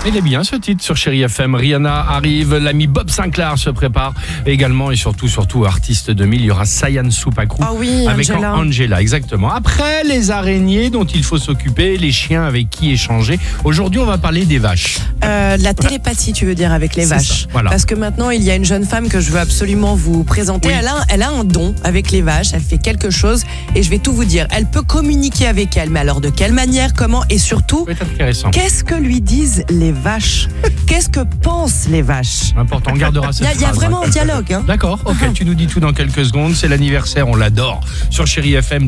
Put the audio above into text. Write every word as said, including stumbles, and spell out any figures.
Il est bien ce titre sur Chérie F M. Rihanna arrive, l'ami Bob Sinclair se prépare également et surtout, surtout artiste deux mille, il y aura Sayan Soupacrou Ah oui, avec Angela. Angela, exactement. Après les araignées dont il faut s'occuper, les chiens avec qui échanger. Aujourd'hui, on va parler des vaches. Euh, de la télépathie, tu veux dire, avec les C'est vaches. ça, voilà. Parce que maintenant, il y a une jeune femme que je veux absolument vous présenter. Oui. Elle, a, elle a un don avec les vaches. Elle fait quelque chose et je vais tout vous dire. Elle peut communiquer avec elles, mais alors de quelle manière, comment et surtout, Ça peut être intéressant. qu'est-ce que lui disent les vaches? Qu'est-ce que pensent les vaches? Important, on gardera Il cette y a, il y a phrase, vraiment hein. un dialogue. Hein. D'accord, ok, tu nous dis tout dans quelques secondes. C'est l'anniversaire, on l'adore. Sur Chérie F M.